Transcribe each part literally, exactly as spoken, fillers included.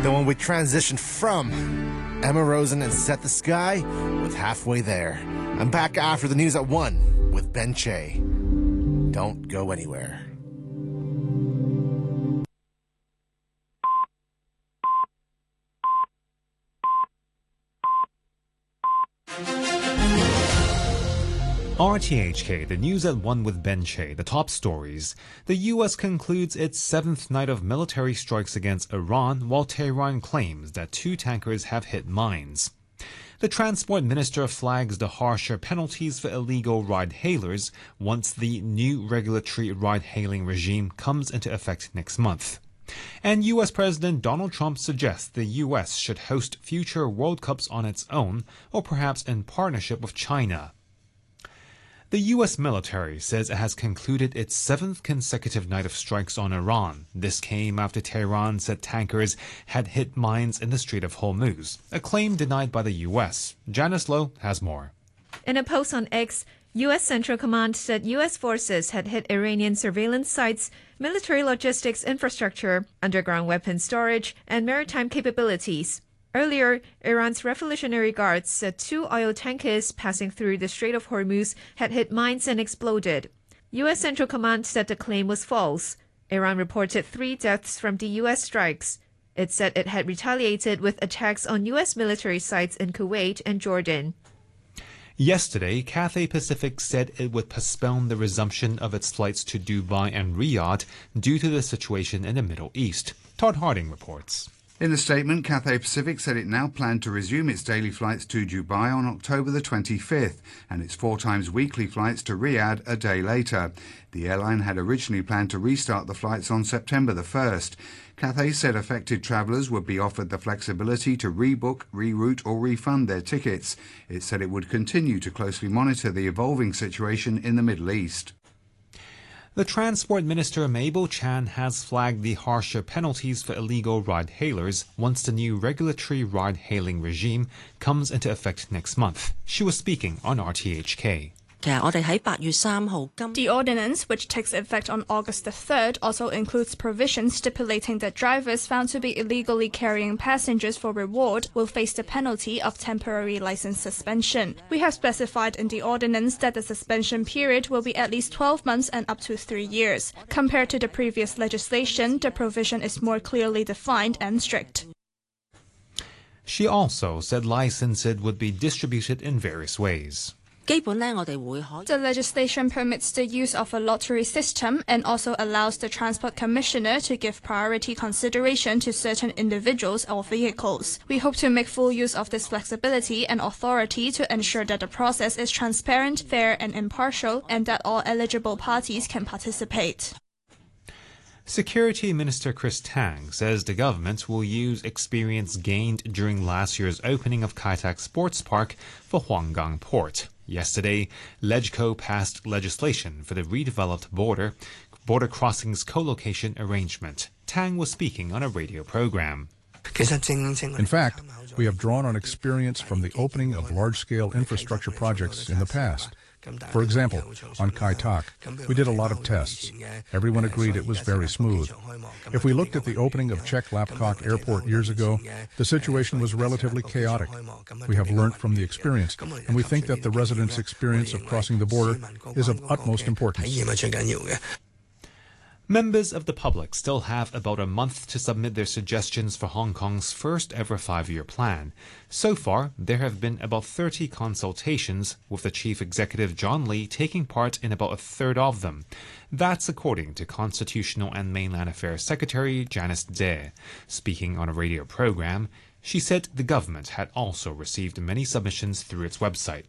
Then when we transitioned from Emma Rosen and Set the Sky with Halfway There. I'm back after the news at one with Ben Che. Don't go anywhere. R T H K, the news at one with Ben Che. The top stories. The U S concludes its seventh night of military strikes against Iran, while Tehran claims that two tankers have hit mines. The transport minister flags the harsher penalties for illegal ride-hailers once the new regulatory ride-hailing regime comes into effect next month. And U S President Donald Trump suggests the U S should host future World Cups on its own, or perhaps in partnership with China. The U S military says it has concluded its seventh consecutive night of strikes on Iran. This came after Tehran said tankers had hit mines in the Strait of Hormuz, a claim denied by the U S. Janice Lowe has more. In a post on X, U S Central Command said U S forces had hit Iranian surveillance sites, military logistics infrastructure, underground weapons storage, and maritime capabilities. Earlier, Iran's Revolutionary Guards said two oil tankers passing through the Strait of Hormuz had hit mines and exploded. U S Central Command said the claim was false. Iran reported three deaths from the U S strikes. It said it had retaliated with attacks on U S military sites in Kuwait and Jordan. Yesterday, Cathay Pacific said it would postpone the resumption of its flights to Dubai and Riyadh due to the situation in the Middle East. Todd Harding reports. In the statement, Cathay Pacific said it now planned to resume its daily flights to Dubai on October the twenty-fifth and its four times weekly flights to Riyadh a day later. The airline had originally planned to restart the flights on September the first. Cathay said affected travellers would be offered the flexibility to rebook, reroute or refund their tickets. It said it would continue to closely monitor the evolving situation in the Middle East. The Transport Minister Mabel Chan has flagged the harsher penalties for illegal ride-hailers once the new regulatory ride-hailing regime comes into effect next month. She was speaking on R T H K. The ordinance, which takes effect on August the third, also includes provisions stipulating that drivers found to be illegally carrying passengers for reward will face the penalty of temporary license suspension. We have specified in the ordinance that the suspension period will be at least twelve months and up to three years. Compared to the previous legislation, the provision is more clearly defined and strict. She also said licenses would be distributed in various ways. The legislation permits the use of a lottery system and also allows the Transport Commissioner to give priority consideration to certain individuals or vehicles. We hope to make full use of this flexibility and authority to ensure that the process is transparent, fair and impartial, and that all eligible parties can participate. Security Minister Chris Tang says the government will use experience gained during last year's opening of Kai Tak Sports Park for Huanggang Port. Yesterday, LegCo passed legislation for the redeveloped border border crossings co-location arrangement. Tang was speaking on a radio program. In fact, we have drawn on experience from the opening of large-scale infrastructure projects in the past. For example, on Kai Tak, we did a lot of tests. Everyone agreed it was very smooth. If we looked at the opening of Chek Lap Kok Airport years ago, the situation was relatively chaotic. We have learned from the experience, and we think that the residents' experience of crossing the border is of utmost importance. Members of the public still have about a month to submit their suggestions for Hong Kong's first ever five-year plan. So far, there have been about thirty consultations, with the Chief Executive John Lee taking part in about a third of them. That's according to Constitutional and Mainland Affairs Secretary Janice Tse. Speaking on a radio program, she said the government had also received many submissions through its website.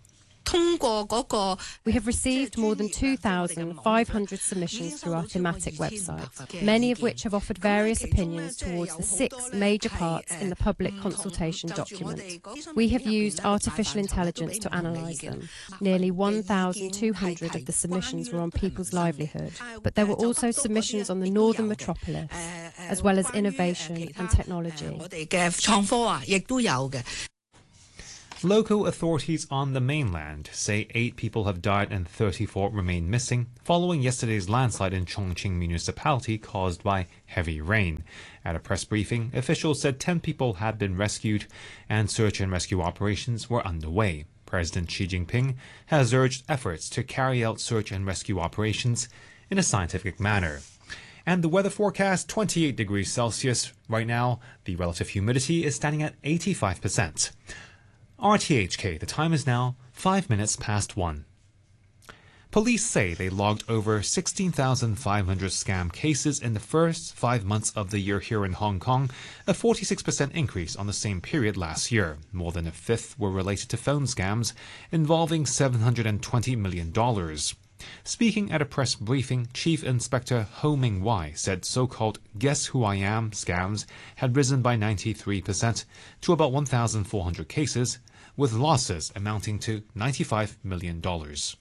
We have received more than two thousand five hundred submissions through our thematic website, many of which have offered various opinions towards the six major parts in the public consultation document. We have used artificial intelligence to analyse them. Nearly one thousand two hundred of the submissions were on people's livelihood, but there were also submissions on the Northern Metropolis, as well as innovation and technology. Local authorities on the mainland say eight people have died and thirty-four remain missing following yesterday's landslide in Chongqing municipality caused by heavy rain. At a press briefing, officials said ten people had been rescued and search and rescue operations were underway. President Xi Jinping has urged efforts to carry out search and rescue operations in a scientific manner. And the weather forecast, twenty-eight degrees Celsius. Right now, the relative humidity is standing at eighty-five percent. R T H K, the time is now five minutes past one. Police say they logged over sixteen thousand five hundred scam cases in the first five months of the year here in Hong Kong, a forty-six percent increase on the same period last year. More than a fifth were related to phone scams involving seven hundred twenty million dollars. Speaking at a press briefing, Chief Inspector Ho Ming Wai said so-called Guess Who I Am scams had risen by ninety-three percent to about one thousand four hundred cases, with losses amounting to ninety-five million dollars.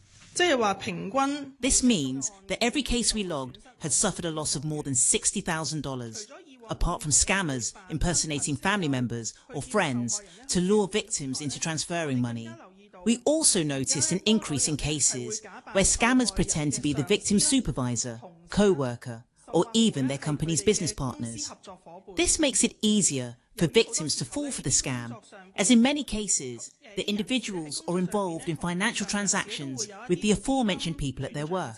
This means that every case we logged had suffered a loss of more than sixty thousand dollars, apart from scammers impersonating family members or friends to lure victims into transferring money. We also noticed an increase in cases where scammers pretend to be the victim's supervisor, co-worker, or even their company's business partners. This makes it easier for victims to fall for the scam, as in many cases, the individuals are involved in financial transactions with the aforementioned people at their work.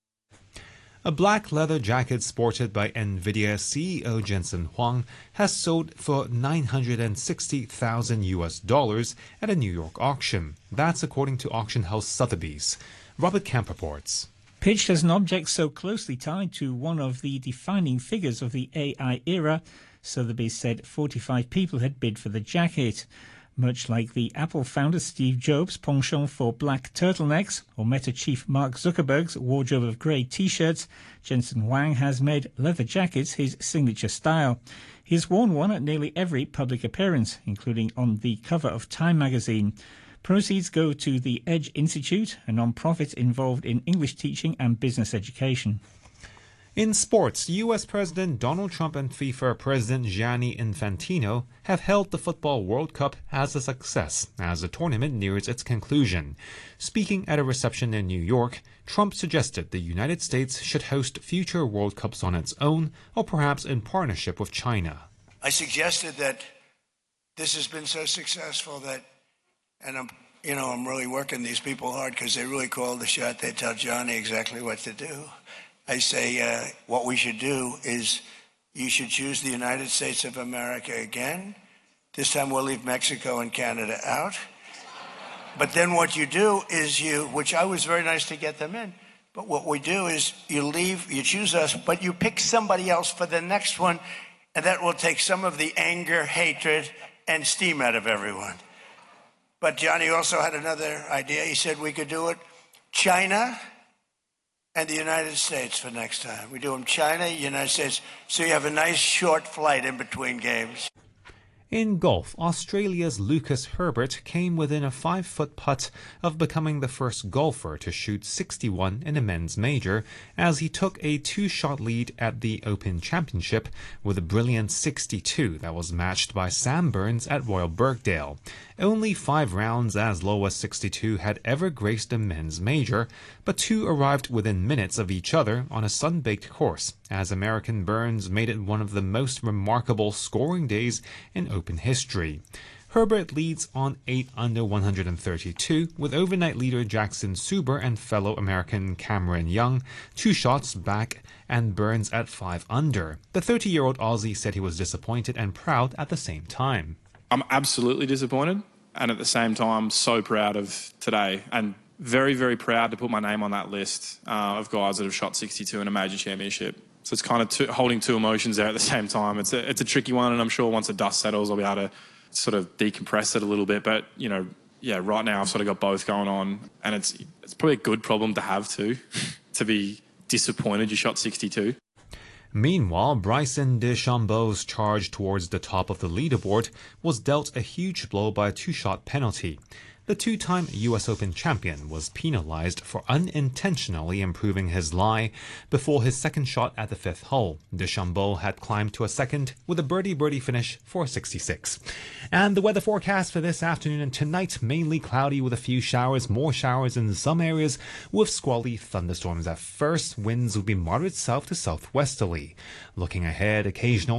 A black leather jacket sported by NVIDIA C E O Jensen Huang has sold for nine hundred sixty thousand U S dollars at a New York auction. That's according to auction house Sotheby's. Robert Kemp reports. Pitched as an object so closely tied to one of the defining figures of the A I era, Sotheby's said forty-five people had bid for the jacket. Much like the Apple founder Steve Jobs' penchant for black turtlenecks or Meta chief Mark Zuckerberg's wardrobe of grey T-shirts, Jensen Huang has made leather jackets his signature style. He has worn one at nearly every public appearance, including on the cover of Time magazine. Proceeds go to the Edge Institute, a non-profit involved in English teaching and business education. In sports, U S President Donald Trump and FIFA President Gianni Infantino have hailed the Football World Cup as a success as the tournament nears its conclusion. Speaking at a reception in New York, Trump suggested the United States should host future World Cups on its own or perhaps in partnership with China. I suggested that this has been so successful that, and I'm, you know, I'm really working these people hard because they really call the shot. They tell Johnny exactly what to do. I say uh, what we should do is you should choose the United States of America again. This time we'll leave Mexico and Canada out. But then what you do is you, which I was very nice to get them in, but what we do is you leave, you choose us, but you pick somebody else for the next one, and that will take some of the anger, hatred, and steam out of everyone. But Johnny also had another idea. He said we could do it China and the United States for next time. We do them China, United States, so you have a nice short flight in between games. In golf, Australia's Lucas Herbert came within a five-foot putt of becoming the first golfer to shoot sixty-one in a men's major as he took a two-shot lead at the Open Championship with a brilliant sixty-two that was matched by Sam Burns at Royal Birkdale. Only five rounds as low as sixty-two had ever graced a men's major, but two arrived within minutes of each other on a sun-baked course, as American Burns made it one of the most remarkable scoring days in Open history. Herbert leads on eight under one hundred thirty-two, with overnight leader Jackson Suber and fellow American Cameron Young two shots back and Burns at five under. The thirty-year-old Aussie said he was disappointed and proud at the same time. I'm absolutely disappointed and at the same time so proud of today and very, very proud to put my name on that list uh, of guys that have shot sixty-two in a major championship. So it's kind of two, holding two emotions there at the same time. It's a, it's a tricky one, and I'm sure once the dust settles I'll be able to sort of decompress it a little bit. But, you know, yeah, right now I've sort of got both going on, and it's it's probably a good problem to have too, to be disappointed you shot sixty-two. Meanwhile, Bryson DeChambeau's charge towards the top of the leaderboard was dealt a huge blow by a two-shot penalty. The two-time U S Open champion was penalized for unintentionally improving his lie before his second shot at the fifth hole. DeChambeau had climbed to a second with a birdie-birdie finish for sixty-six. And the weather forecast for this afternoon and tonight, mainly cloudy with a few showers, more showers in some areas with squally thunderstorms at first. Winds will be moderate south to southwesterly. Looking ahead, occasional